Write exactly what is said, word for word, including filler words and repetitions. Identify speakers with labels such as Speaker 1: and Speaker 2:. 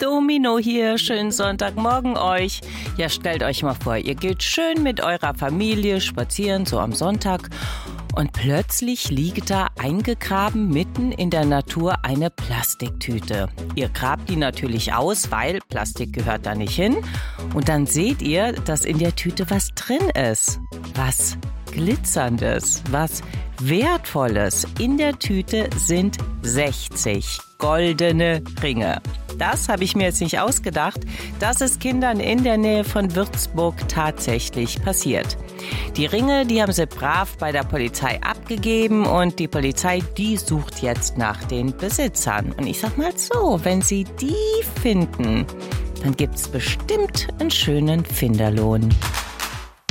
Speaker 1: Domino hier, schönen Sonntagmorgen euch. Ja, stellt euch mal vor, ihr geht schön mit eurer Familie spazieren, so am Sonntag. Und plötzlich liegt da eingegraben mitten in der Natur eine Plastiktüte. Ihr grabt die natürlich aus, weil Plastik gehört da nicht hin. Und dann seht ihr, dass in der Tüte was drin ist. Was Glitzerndes, was Wertvolles. In der Tüte sind sechzig goldene Ringe. Das habe ich mir jetzt nicht ausgedacht. Das ist Kindern in der Nähe von Würzburg tatsächlich passiert. Die Ringe, die haben sie brav bei der Polizei abgegeben und die Polizei, die sucht jetzt nach den Besitzern. Und ich sag mal so, wenn sie die finden, dann gibt's bestimmt einen schönen Finderlohn.